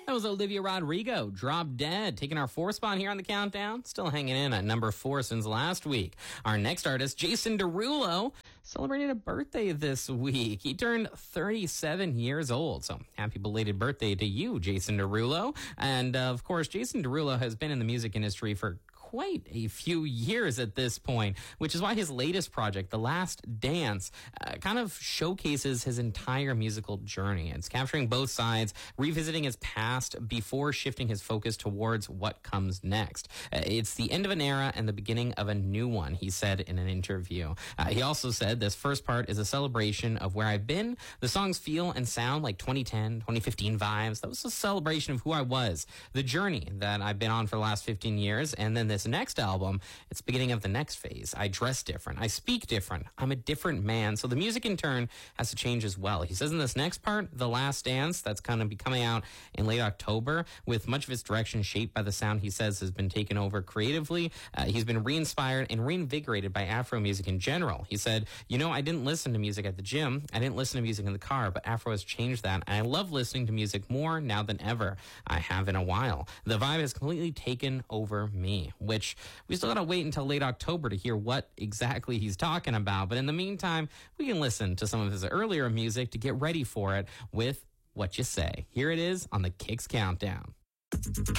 That was Olivia Rodrigo, Drop Dead, taking our 4th spot here on the countdown. Still hanging in at number 4 since last week. Our next artist, Jason Derulo, celebrated a birthday this week. He turned 37 years old. So happy belated birthday to you, Jason Derulo. And of course, Jason Derulo has been in the music industry for quite a few years at this point, which is why his latest project, The Last Dance, kind of showcases his entire musical journey. It's capturing both sides, revisiting his past before shifting his focus towards what comes next. It's the end of an era and the beginning of a new one, he said in an interview. He also said, this first part is a celebration of where I've been. The songs feel and sound like 2010, 2015 vibes. That was a celebration of who I was, the journey that I've been on for the last 15 years. And then this next album, it's the beginning of the next phase. I dress different. I speak different. I'm a different man. So the music in turn has to change as well. He says in this next part, The Last Dance, that's going to be coming out in late October, with much of its direction shaped by the sound he says has been taken over creatively. He's been re-inspired and reinvigorated by Afro music in general. He said, I didn't listen to music at the gym. I didn't listen to music in the car, but Afro has changed that. And I love listening to music more now than ever I have in a while. The vibe has completely taken over me, which we still got to wait until late October to hear what exactly he's talking about. But in the meantime, we can listen to some of his earlier music to get ready for it with What You Say. Here it is on the Kicks Countdown.